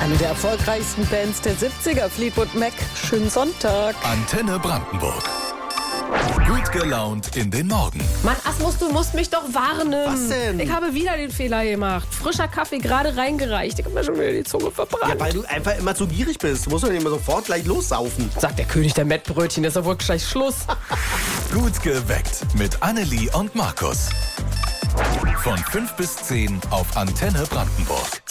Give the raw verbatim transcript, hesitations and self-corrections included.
Eine der erfolgreichsten Bands der siebziger, Fleetwood Mac. Schönen Sonntag. Antenne Brandenburg. Gut gelaunt in den Morgen. Mann, Asmus, du musst mich doch warnen. Was denn? Ich habe wieder den Fehler gemacht. Frischer Kaffee gerade reingereicht. Ich habe mir schon wieder die Zunge verbrannt. Ja, weil du einfach immer zu gierig bist. Du musst doch nicht immer sofort gleich lossaufen. Sagt der König der Mettbrötchen, ist doch wohl gleich Schluss. Gut geweckt mit Annelie und Markus. Von fünf bis zehn auf Antenne Brandenburg.